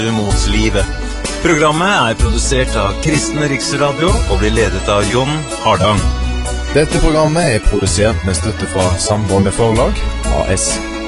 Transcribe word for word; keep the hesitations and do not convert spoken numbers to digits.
Motslivet. Programmet er produsert av Kristen Riksradio og blir ledet av Jon Hardang. Dette programmet er produsert med støtte fra Sambandet Forlag, A S.